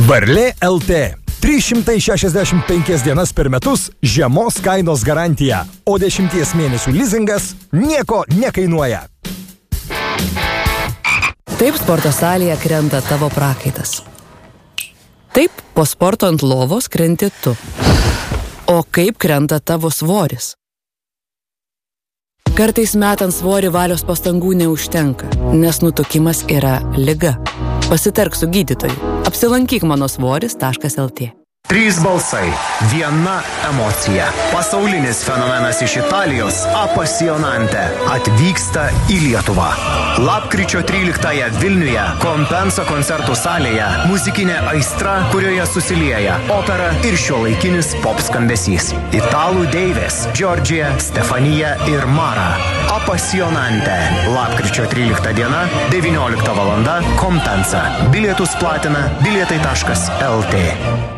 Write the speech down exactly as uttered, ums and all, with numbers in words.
Varlė L T. trys šimtai šešiasdešimt penkias dienas per metus žemos kainos garantija, o dešimties mėnesių lizingas nieko nekainuoja. Taip sporto salėje krenta tavo prakaitas. Taip po sporto ant lovos krenti tu. O kaip krenta tavo svoris? Kartais metant svorį valios pastangų neužtenka, nes nutukimas yra liga. Pasitark su gydytoju. Apsilankyk mano svoris taškas el tė. Trys balsai, viena emocija. Pasaulinis fenomenas iš Italijos, Apassionante, atvyksta į Lietuvą. Lapkričio tryliktąją Vilniuje, Compensa koncertų salėje, muzikinė aistra, kurioje susilieja opera ir šiuolaikinis pop skambesys. Italų deivės, Giorgia, Stefanija ir Mara. Apassionante. Lapkričio trylikta diena, devyniolikta valanda, Compensa. Bilietus platina bilietai taškas el tė.